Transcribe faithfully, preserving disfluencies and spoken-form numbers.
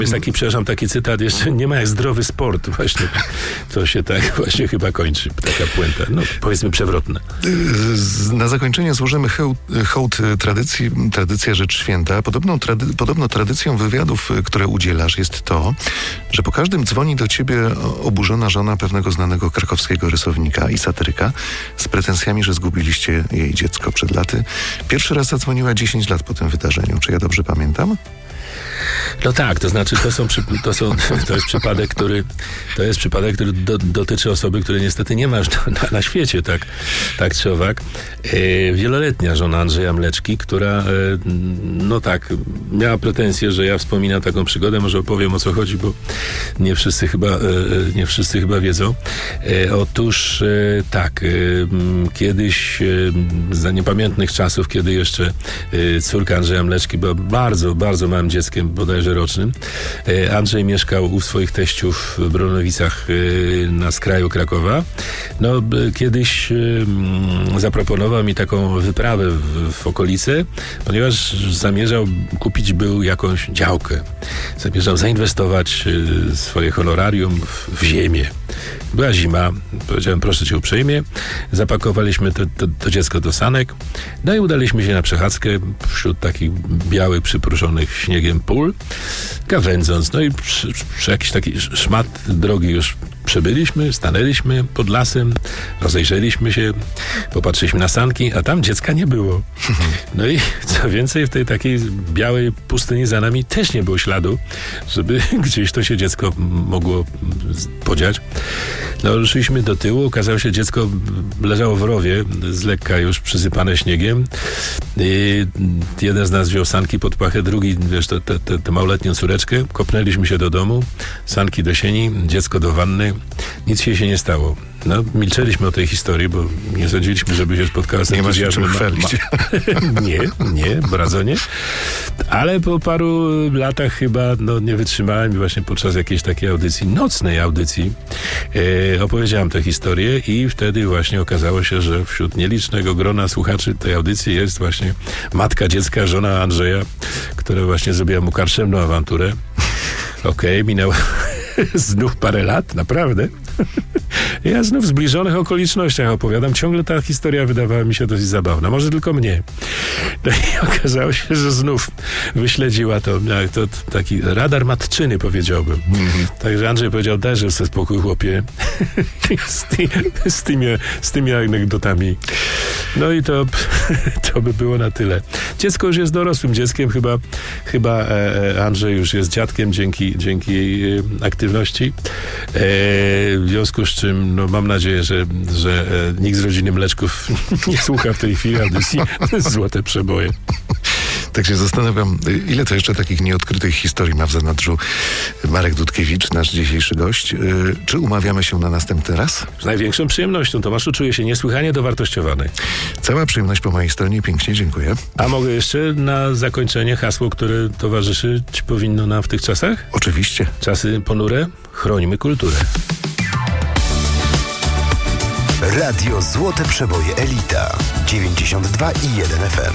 Jest taki, przepraszam, taki cytat jeszcze, nie ma jak zdrowy sport. Właśnie to się tak właśnie chyba kończy, taka puenta. No, powiedzmy przewrotna. Na zakończenie złożymy hołd, hołd tradycji, tradycja rzecz święta. Podobną trady, podobno tradycją wywiadów, które udzielasz, jest to, że po każdym dzwoni do ciebie oburzona żona pewnego znanego krakowskiego rysownika i satyryka z pretensjami, że zgubiliście jej dziecko przed laty. Pierwszy raz zadzwoniła dziesięć lat po tym wydarzeniu. Czy ja dobrze pamiętam? No tak, to znaczy to są, to są to jest przypadek, który to jest przypadek, który do, dotyczy osoby, której niestety nie ma już na, na świecie, tak, tak czy owak. E, wieloletnia żona Andrzeja Mleczki, która e, no tak, miała pretensje, że ja wspominam taką przygodę, może opowiem, o co chodzi, bo nie wszyscy chyba e, nie wszyscy chyba wiedzą. E, otóż e, tak, e, kiedyś e, za niepamiętnych czasów, kiedy jeszcze e, córka Andrzeja Mleczki była bardzo, bardzo małym dzieckiem, bodajże rocznym. Andrzej mieszkał u swoich teściów w Bronowicach na skraju Krakowa. No, kiedyś zaproponował mi taką wyprawę w, w okolice, ponieważ zamierzał kupić był jakąś działkę. Zamierzał zainwestować swoje honorarium w, w ziemię. Była zima, powiedziałem, proszę cię uprzejmie. Zapakowaliśmy to, to, to dziecko do sanek, no i udaliśmy się na przechadzkę wśród takich białych, przypruszonych śniegiem pól, gawędząc. No i przy, przy jakiś taki szmat drogi już przebyliśmy, stanęliśmy pod lasem, rozejrzeliśmy się, popatrzyliśmy na sanki, a tam dziecka nie było. No i co więcej, w tej takiej białej pustyni za nami też nie było śladu, żeby gdzieś to się dziecko mogło podziać. No, ruszyliśmy do tyłu, okazało się, dziecko leżało w rowie, z lekka już przysypane śniegiem. I jeden z nas wziął sanki pod pachę, drugi, wiesz, tę małoletnią córeczkę. Kopnęliśmy się do domu, sanki do sieni, dziecko do wanny. Nic się się nie stało. No, milczeliśmy o tej historii, bo nie sądziliśmy, żeby się spotkała z entuzjazmem. Nie ma się czym chwalić. Nie, nie, bardzo nie. Ale po paru latach chyba no, nie wytrzymałem i właśnie podczas jakiejś takiej audycji, nocnej audycji, e, opowiedziałem tę historię i wtedy właśnie okazało się, że wśród nielicznego grona słuchaczy tej audycji jest właśnie matka dziecka, żona Andrzeja, która właśnie zrobiła mu karczemną awanturę. Okej, okay, minęło znów parę lat, naprawdę. Ja znów w zbliżonych okolicznościach opowiadam. Ciągle ta historia wydawała mi się dosyć zabawna. Może tylko mnie. No i okazało się, że znów wyśledziła to, to taki radar matczyny, powiedziałbym. Mm-hmm. Także Andrzej powiedział, dajże sobie spokój, chłopie. z, ty, z, tymi, z tymi anegdotami. No i to, to by było na tyle. Dziecko już jest dorosłym dzieckiem. Chyba, chyba e, Andrzej już jest dziadkiem dzięki, dzięki jej e, aktywności. E, w związku z czym no, mam nadzieję, że, że e, nikt z rodziny Mleczków nie słucha w tej chwili audycji Złote Przeboje. Tak się zastanawiam, ile to jeszcze takich nieodkrytych historii ma w zanadrzu Marek Dudkiewicz, nasz dzisiejszy gość. Czy umawiamy się na następny raz? Z największą przyjemnością, Tomaszu, czuję się niesłychanie dowartościowany. Cała przyjemność po mojej stronie, pięknie dziękuję. A mogę jeszcze na zakończenie hasło, które towarzyszyć powinno nam w tych czasach? Oczywiście. Czasy ponure, chronimy kulturę. Radio Złote Przeboje Elita dziewięćdziesiąt dwa i jeden F M.